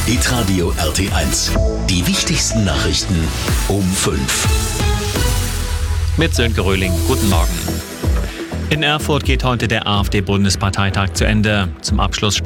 Hitradio RT1. Die wichtigsten Nachrichten um 5. Mit Sönke Röhling. Guten Morgen. In Erfurt geht heute der AfD-Bundesparteitag zu Ende. Zum Abschluss